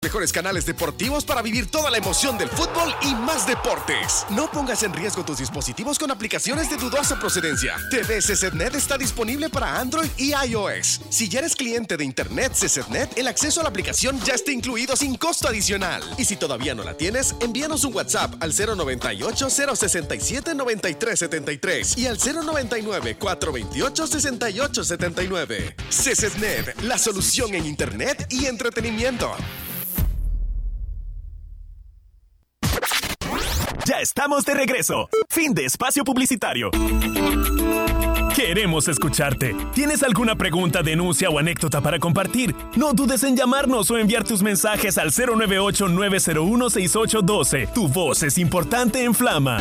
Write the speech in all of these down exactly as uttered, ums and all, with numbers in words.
Mejores canales deportivos para vivir toda la emoción del fútbol y más deportes. No pongas en riesgo tus dispositivos con aplicaciones de dudosa procedencia. T V CCnet está disponible para Android y iOS. Si ya eres cliente de Internet CCnet, el acceso a la aplicación ya está incluido sin costo adicional. Y si todavía no la tienes, envíanos un WhatsApp al cero noventa y ocho, cero sesenta y siete, noventa y tres setenta y tres y al cero noventa y nueve, cuatrocientos veintiocho, sesenta y ocho setenta y nueve. CCnet, la solución en Internet y entretenimiento. Ya estamos de regreso. Fin de espacio publicitario. Queremos escucharte. ¿Tienes alguna pregunta, denuncia o anécdota para compartir? No dudes en llamarnos o enviar tus mensajes al cero nueve ocho, nueve cero uno, seis ocho uno dos. Tu voz es importante en Flama.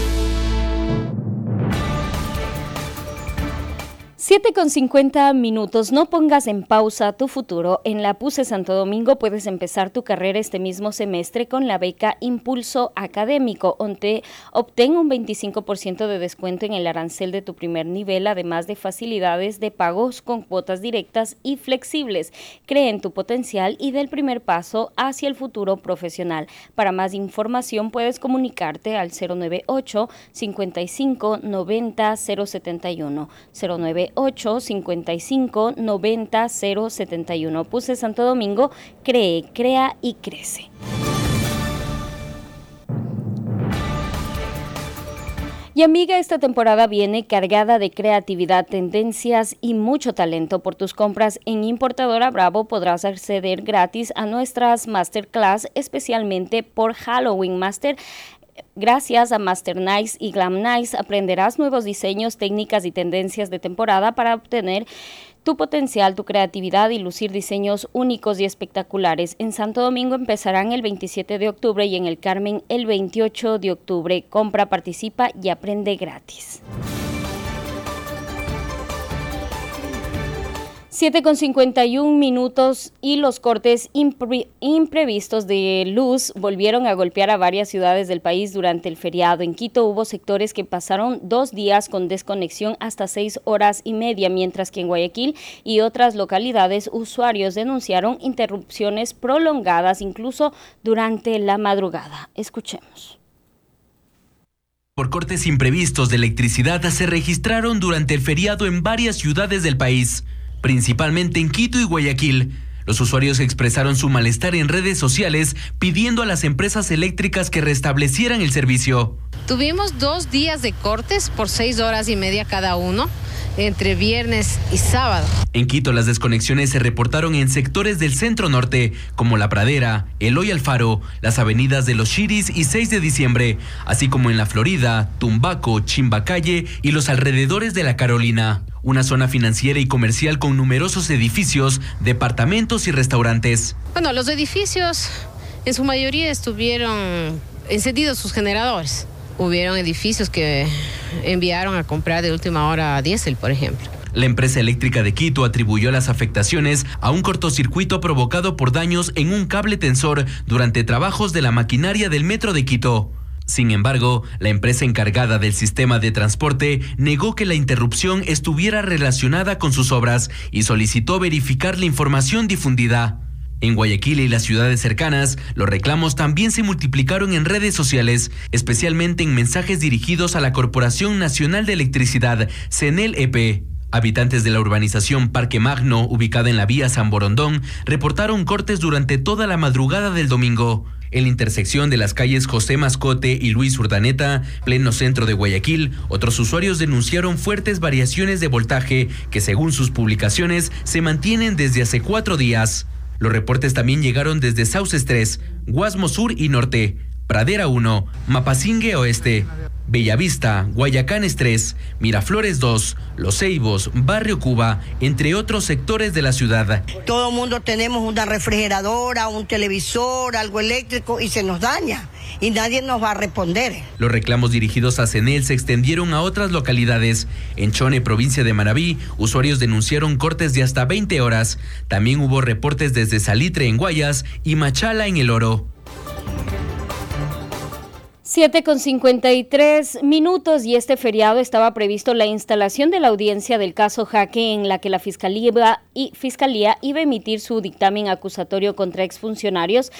siete con cincuenta minutos. No pongas en pausa tu futuro. En la PUCE Santo Domingo puedes empezar tu carrera este mismo semestre con la beca Impulso Académico, donde obtén un veinticinco por ciento de descuento en el arancel de tu primer nivel, además de facilidades de pagos con cuotas directas y flexibles. Cree en tu potencial y del primer paso hacia el futuro profesional. Para más información puedes comunicarte al cero nueve ocho, cincuenta y cinco, noventa, cero setenta y uno. cero nueve ocho, cincuenta y cinco, noventa, cero setenta y uno. PUCE Santo Domingo, cree, crea y crece. Y amiga, esta temporada viene cargada de creatividad, tendencias y mucho talento. Por tus compras en Importadora Bravo podrás acceder gratis a nuestras masterclass, especialmente por Halloween Master. Gracias a Master Nice y Glam Nice aprenderás nuevos diseños, técnicas y tendencias de temporada para obtener tu potencial, tu creatividad y lucir diseños únicos y espectaculares. En Santo Domingo empezarán el veintisiete de octubre y en el Carmen el veintiocho de octubre. Compra, participa y aprende gratis. siete con cincuenta y un minutos y los cortes impre- imprevistos de luz volvieron a golpear a varias ciudades del país durante el feriado. En Quito hubo sectores que pasaron dos días con desconexión hasta seis horas y media, mientras que en Guayaquil y otras localidades usuarios denunciaron interrupciones prolongadas incluso durante la madrugada. Escuchemos. Por cortes imprevistos de electricidad se registraron durante el feriado en varias ciudades del país, principalmente en Quito y Guayaquil. Los usuarios expresaron su malestar en redes sociales pidiendo a las empresas eléctricas que restablecieran el servicio. Tuvimos dos días de cortes por seis horas y media cada uno, entre viernes y sábado. En Quito las desconexiones se reportaron en sectores del centro norte, como La Pradera, Eloy Alfaro, las avenidas de Los Chiris y seis de diciembre, así como en La Florida, Tumbaco, Chimbacalle y los alrededores de La Carolina. Una zona financiera y comercial con numerosos edificios, departamentos y restaurantes. Bueno, los edificios en su mayoría estuvieron encendidos sus generadores. Hubieron edificios que enviaron a comprar de última hora diésel, por ejemplo. La empresa eléctrica de Quito atribuyó las afectaciones a un cortocircuito provocado por daños en un cable tensor durante trabajos de la maquinaria del metro de Quito. Sin embargo, la empresa encargada del sistema de transporte negó que la interrupción estuviera relacionada con sus obras y solicitó verificar la información difundida. En Guayaquil y las ciudades cercanas, los reclamos también se multiplicaron en redes sociales, especialmente en mensajes dirigidos a la Corporación Nacional de Electricidad, CENEL E P. Habitantes de la urbanización Parque Magno, ubicada en la vía San Borondón, reportaron cortes durante toda la madrugada del domingo. En la intersección de las calles José Mascote y Luis Urdaneta, pleno centro de Guayaquil, otros usuarios denunciaron fuertes variaciones de voltaje que, según sus publicaciones, se mantienen desde hace cuatro días. Los reportes también llegaron desde Sauces tres, Guasmo Sur y Norte, Pradera uno, Mapasingue Oeste, Bellavista, Guayacanes tres, Miraflores dos, Los Ceibos, Barrio Cuba, entre otros sectores de la ciudad. Todo el mundo tenemos una refrigeradora, un televisor, algo eléctrico y se nos daña y nadie nos va a responder. Los reclamos dirigidos a CENEL se extendieron a otras localidades. En Chone, provincia de Manabí, usuarios denunciaron cortes de hasta veinte horas. También hubo reportes desde Salitre en Guayas y Machala en El Oro. siete con cincuenta y tres minutos y este feriado estaba previsto la instalación de la audiencia del caso Jaque, en la que la Fiscalía, y, Fiscalía iba a emitir su dictamen acusatorio contra exfuncionarios